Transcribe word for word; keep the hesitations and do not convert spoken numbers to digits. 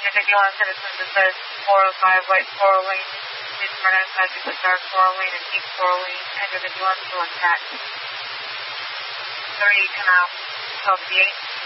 fifty-one citizens, it says four oh five, white four lane, please turn outside to the dark four lane and keep four lane, enter fifty-one, still intact. thirty, come out, twelve eight.